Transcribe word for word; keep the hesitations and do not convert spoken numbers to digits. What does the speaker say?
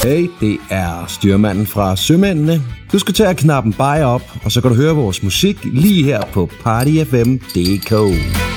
Hey, det er styrmanden fra Sømændene. Du skal tage knappen Buy Up, og så kan du høre vores musik lige her på party f m punktum d k.